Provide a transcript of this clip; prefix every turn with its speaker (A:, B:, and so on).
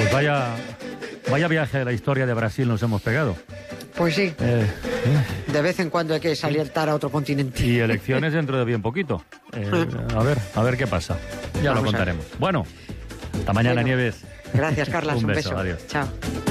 A: Pues vaya viaje de la historia de Brasil nos hemos pegado.
B: Pues sí. De vez en cuando hay que saltar a otro continente.
A: Y elecciones dentro de bien poquito. A ver qué pasa. Ya lo contaremos. Bueno, hasta mañana, Nieves.
B: Gracias, Carlas.
A: Un beso,
B: beso.
A: adiós.
B: Chao.